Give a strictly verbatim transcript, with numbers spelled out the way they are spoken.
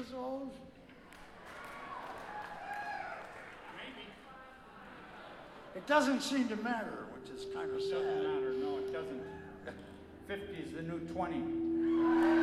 years old? Maybe. It doesn't seem to matter, which is kind of It doesn't sad. matter. No, it doesn't. fifty is the new twenty.